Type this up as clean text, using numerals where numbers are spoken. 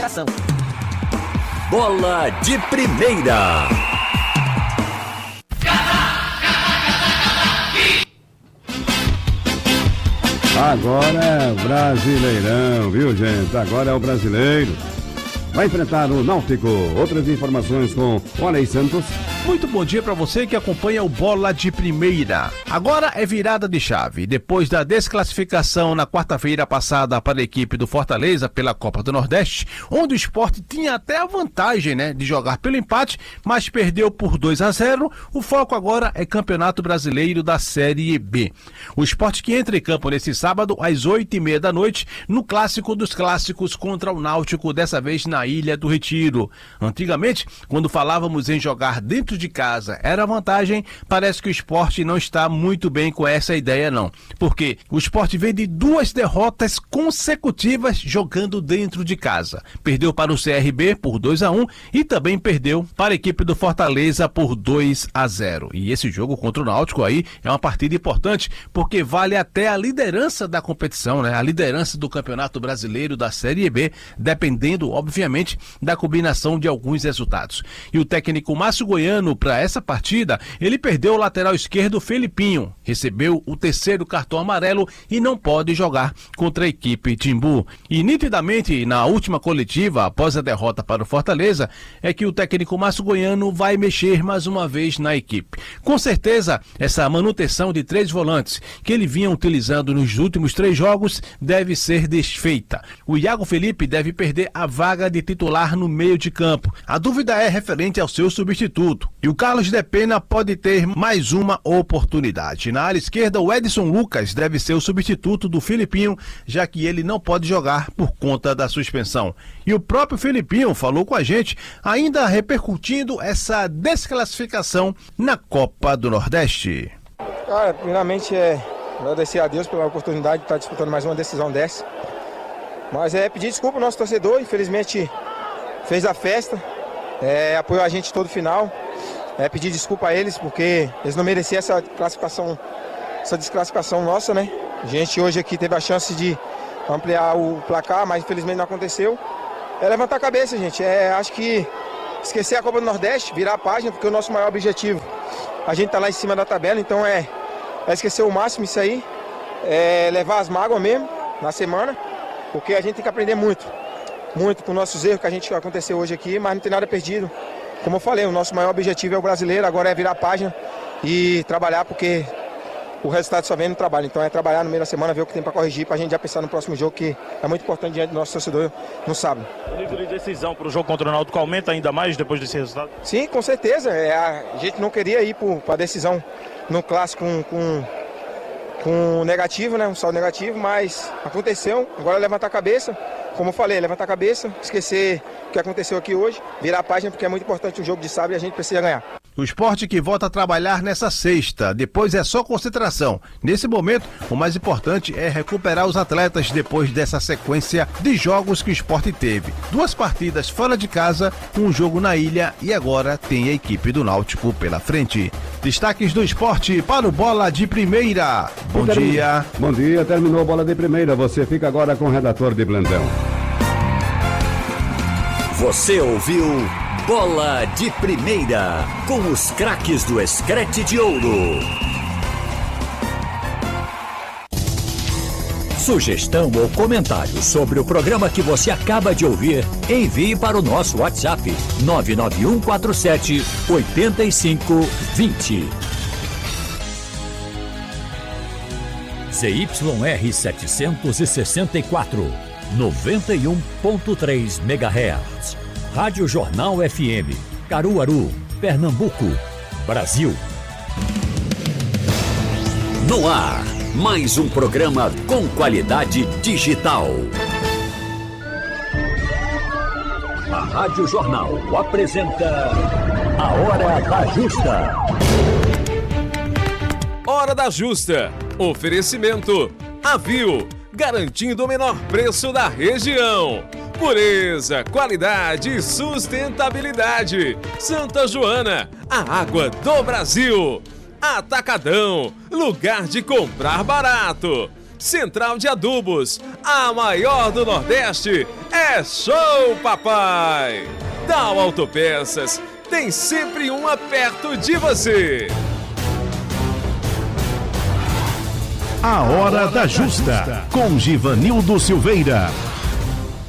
Bola de Primeira. Agora é Brasileirão, viu, gente? Agora é o brasileiro. Vai enfrentar o Náutico. Outras informações com o Alei Santos. Muito bom dia para você que acompanha o Bola de Primeira. Agora é virada de chave. Depois da desclassificação na quarta-feira passada para a equipe do Fortaleza pela Copa do Nordeste, onde o Sport tinha até a vantagem, de jogar pelo empate, mas perdeu por 2-0, o foco agora é Campeonato Brasileiro da Série B. O Sport que entra em campo nesse sábado às 8h30 da noite no clássico dos clássicos contra o Náutico, dessa vez na Ilha do Retiro. Antigamente, quando falávamos em jogar dentro de casa era vantagem, parece que o Sport não está muito bem com essa ideia não, porque o Sport vem de 2 derrotas consecutivas jogando dentro de casa. Perdeu para o CRB por 2-1 e também perdeu para a equipe do Fortaleza por 2-0. E esse jogo contra o Náutico aí é uma partida importante, porque vale até a liderança da competição, a liderança do Campeonato Brasileiro da Série B, dependendo, obviamente, da combinação de alguns resultados. E o técnico Márcio Goiano, para essa partida, ele perdeu o lateral esquerdo Felipinho, recebeu o 3º cartão amarelo e não pode jogar contra a equipe Timbu. E nitidamente, na última coletiva, após a derrota para o Fortaleza, é que o técnico Márcio Goiano vai mexer mais uma vez na equipe. Com certeza, essa manutenção de 3 volantes que ele vinha utilizando nos últimos 3 jogos deve ser desfeita. O Iago Felipe deve perder a vaga de titular no meio de campo. A dúvida é referente ao seu substituto. E o Carlos de Pena pode ter mais uma oportunidade. Na área esquerda, o Edson Lucas deve ser o substituto do Felipinho, já que ele não pode jogar por conta da suspensão. E o próprio Felipinho falou com a gente, ainda repercutindo essa desclassificação na Copa do Nordeste. Cara, primeiramente agradecer a Deus pela oportunidade de estar disputando mais uma decisão dessa. Mas pedir desculpa ao nosso torcedor, infelizmente fez a festa, apoiou a gente todo final. Pedir desculpa a eles, porque eles não mereciam essa desclassificação nossa, A gente hoje aqui teve a chance de ampliar o placar, mas infelizmente não aconteceu. Levantar a cabeça, gente. Acho que esquecer a Copa do Nordeste, virar a página, porque o nosso maior objetivo, a gente tá lá em cima da tabela, então é esquecer o máximo isso aí, levar as mágoas mesmo na semana, porque a gente tem que aprender muito com nossos erros que aconteceu hoje aqui, mas não tem nada perdido. Como eu falei, o nosso maior objetivo é o brasileiro, agora é virar a página e trabalhar, porque o resultado só vem no trabalho. Então é trabalhar no meio da semana, ver o que tem para corrigir, para a gente já pensar no próximo jogo, que é muito importante diante do nosso torcedor no sábado. O nível de decisão para o jogo contra o Náutico aumenta ainda mais depois desse resultado? Sim, com certeza. A gente não queria ir para a decisão no clássico com negativo, um saldo negativo, mas aconteceu. Agora levantar a cabeça, como eu falei, levantar a cabeça, esquecer o que aconteceu aqui hoje, virar a página, porque é muito importante o jogo de sábado e a gente precisa ganhar. O Sport que volta a trabalhar nessa sexta, depois é só concentração. Nesse momento, o mais importante é recuperar os atletas depois dessa sequência de jogos que o Sport teve. 2 partidas fora de casa, um jogo na ilha e agora tem a equipe do Náutico pela frente. Destaques do Sport para o Bola de Primeira. Bom dia. Bom dia, terminou a Bola de Primeira. Você fica agora com o redator de plantão. Você ouviu Bola de Primeira, com os craques do Screte de Ouro. Sugestão ou comentário sobre o programa que você acaba de ouvir, envie para o nosso WhatsApp 99147-8520. ZYR 764, 91.3 MHz. Rádio Jornal FM, Caruaru, Pernambuco, Brasil. No ar, mais um programa com qualidade digital. A Rádio Jornal apresenta A Hora da Justa. Hora da Justa. Oferecimento Avil, garantindo o menor preço da região. Pureza, qualidade e sustentabilidade. Santa Joana, a água do Brasil. Atacadão, lugar de comprar barato. Central de Adubos, a maior do Nordeste, é Show Papai. Dal Autopeças, tem sempre uma perto de você. A Hora da Justa, com Givanildo Silveira.